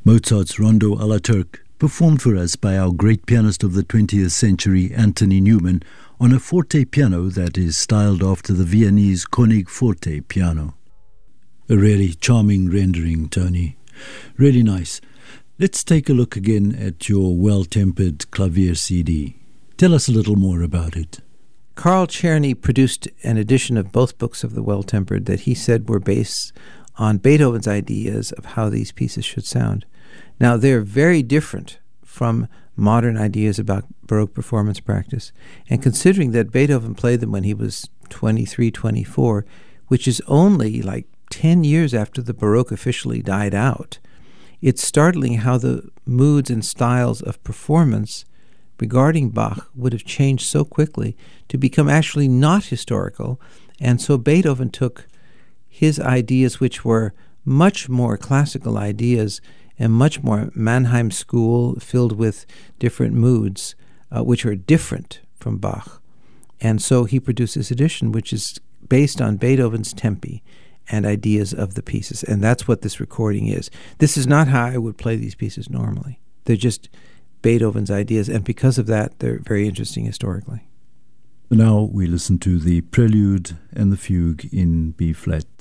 Mozart's Rondo a la Turk, performed for us by our great pianist of the 20th century, Anthony Newman, on a forte piano that is styled after the Viennese Konig forte piano. A really charming rendering, Tony. Really nice. Let's take a look again at your Well-Tempered Clavier CD. Tell us a little more about it. Carl Czerny produced an edition of both books of the Well-Tempered that he said were based on Beethoven's ideas of how these pieces should sound. Now, they're very different from modern ideas about Baroque performance practice. And considering that Beethoven played them when he was 23, 24, which is only like 10 years after the Baroque officially died out, it's startling how the moods and styles of performance regarding Bach would have changed so quickly to become actually not historical. And so Beethoven took his ideas, which were much more classical ideas and much more Mannheim school, filled with different moods, which are different from Bach. And so he produced this edition, which is based on Beethoven's tempi and ideas of the pieces. And that's what this recording is. This is not how I would play these pieces normally. They're just Beethoven's ideas, and because of that, they're very interesting historically. Now we listen to the Prelude and the Fugue in B-flat.